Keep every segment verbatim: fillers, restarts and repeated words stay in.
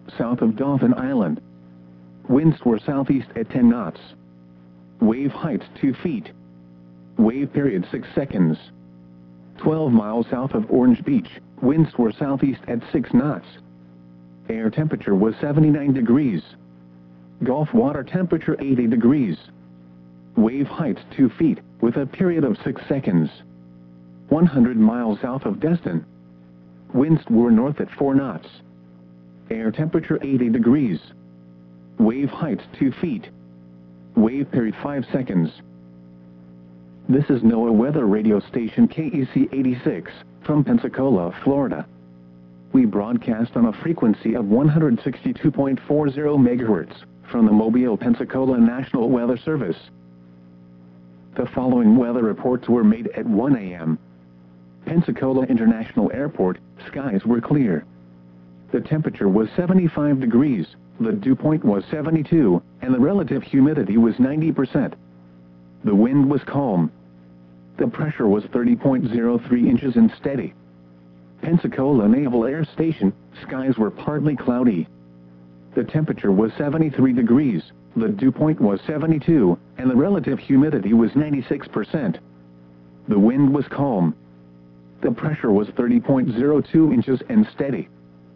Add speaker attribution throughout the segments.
Speaker 1: south of Dauphin Island. Winds were southeast at ten knots. Wave height two feet. Wave period six seconds. twelve miles south of Orange Beach, winds were southeast at six knots. Air temperature was seventy-nine degrees. Gulf water temperature eighty degrees. Wave height two feet, with a period of six seconds. one hundred miles south of Destin. Winds were north at four knots. Air temperature eighty degrees. Wave height two feet. Wave period five seconds. This is NOAA Weather Radio Station K E C eighty-six, from Pensacola, Florida. We broadcast on a frequency of one hundred sixty-two point four zero megahertz, from the Mobile, Pensacola National Weather Service. The following weather reports were made at one A M Pensacola International Airport, skies were clear. The temperature was seventy-five degrees, the dew point was seventy-two, and the relative humidity was ninety percent. The wind was calm. The pressure was thirty point zero three inches and steady. Pensacola Naval Air Station, skies were partly cloudy. The temperature was seventy-three degrees, the dew point was seventy-two, and the relative humidity was ninety-six percent. The wind was calm. The pressure was thirty point zero two inches and steady.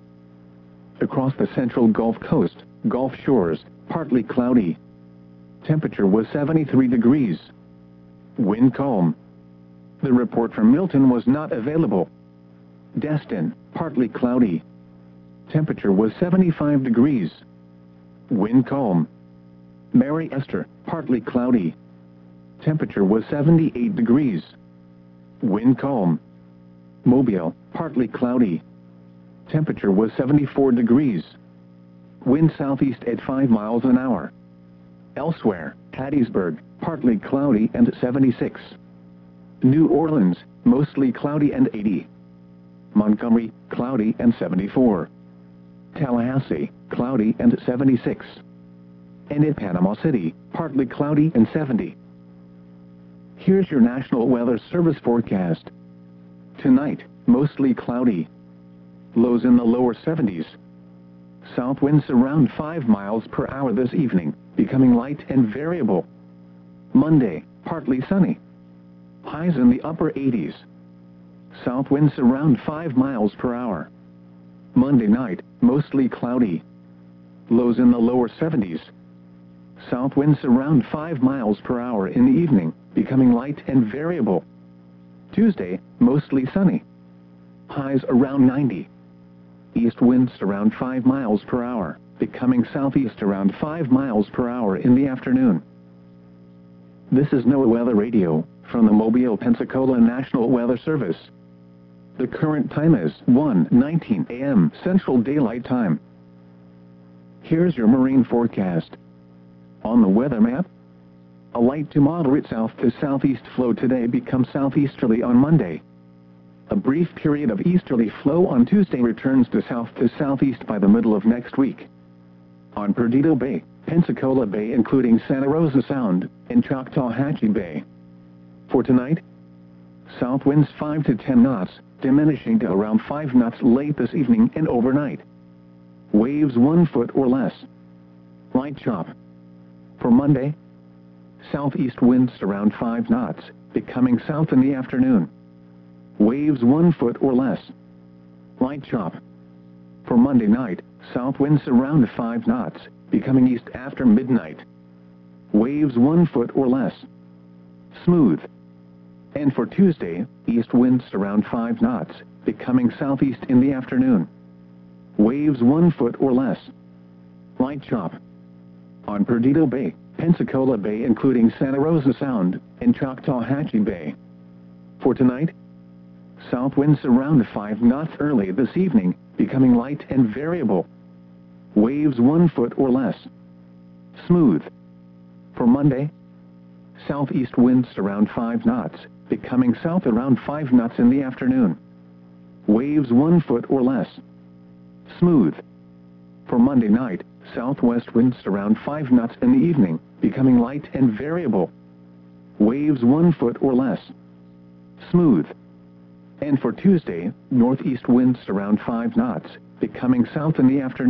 Speaker 1: Across the central Gulf Coast, Gulf shores, partly cloudy. Temperature was seventy-three degrees. Wind calm. The report from Milton was not available. Destin, partly cloudy. Temperature was seventy-five degrees. Wind calm. Mary Esther, partly cloudy. Temperature was seventy-eight degrees. Wind calm. Mobile, partly cloudy. Temperature was seventy-four degrees. Wind southeast at five miles an hour. Elsewhere, Hattiesburg, partly cloudy and seventy-six. New Orleans, mostly cloudy and eighty. Montgomery, cloudy and seventy-four. Tallahassee, cloudy and seventy-six. And in Panama City, partly cloudy and seventy. Here's your National Weather Service forecast. Tonight, mostly cloudy. Lows in the lower seventies. South winds around five miles per hour this evening, becoming light and variable. Monday, partly sunny. Highs in the upper eighties. South winds around five miles per hour. Monday night, mostly cloudy. Lows in the lower seventies. South winds around five miles per hour in the evening, becoming light and variable. Tuesday, mostly sunny. Highs around ninety. East winds around five miles per hour, becoming southeast around five miles per hour in the afternoon. This is NOAA Weather Radio, from the Mobile, Pensacola National Weather Service. The current time is one nineteen A M Central Daylight Time. Here's your marine forecast. On the weather map, a light to moderate south to southeast flow today becomes southeasterly on Monday. A brief period of easterly flow on Tuesday returns to south to southeast by the middle of next week. On Perdido Bay, Pensacola Bay including Santa Rosa Sound, and Choctawhatchee Bay. For tonight, south winds five to ten knots, diminishing to around five knots late this evening and overnight. Waves one foot or less. Light chop. For Monday, southeast winds around five knots, becoming south in the afternoon. Waves one foot or less. Light chop. For Monday night, south winds around five knots, becoming east after midnight. Waves one foot or less. Smooth. And for Tuesday, east winds around five knots, becoming southeast in the afternoon. Waves one foot or less. Light chop. On Perdido Bay, Pensacola Bay including Santa Rosa Sound, and Choctawhatchee Bay. For tonight, south winds around five knots early this evening, becoming light and variable. Waves one foot or less. Smooth. For Monday, southeast winds around five knots, becoming south around five knots in the afternoon. Waves one foot or less. Smooth. For Monday night, southwest winds around five knots in the evening, becoming light and variable. Waves one foot or less. Smooth. And for Tuesday, northeast winds around five knots, becoming south in the afternoon.